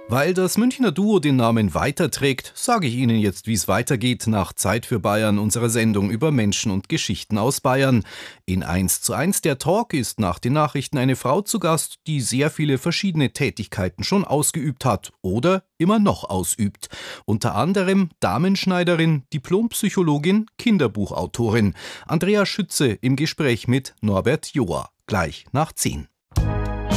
Weil das Münchner Duo den Namen weiterträgt, sage ich Ihnen jetzt, wie es weitergeht nach Zeit für Bayern, unserer Sendung über Menschen und Geschichten aus Bayern. In 1:1 der Talk ist nach den Nachrichten eine Frau zu Gast, die sehr viele verschiedene Tätigkeiten schon ausgeübt hat oder immer noch ausübt. Unter anderem Damenschneiderin, Diplompsychologin, Kinderbuchautorin. Andrea Schütze im Gespräch mit Norbert Joa. Gleich nach 10.